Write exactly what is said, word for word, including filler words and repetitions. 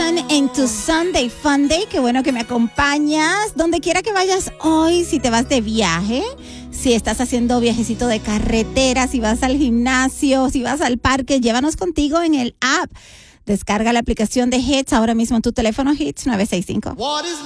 John en tu Sunday Fun Day. Qué bueno que me acompañas. Donde quiera que vayas hoy, si te vas de viaje, si estás haciendo viajecito de carretera, si vas al gimnasio, si vas al parque, llévanos contigo en el app. Descarga la aplicación de Hits ahora mismo en tu teléfono, Hits nueve seis cinco.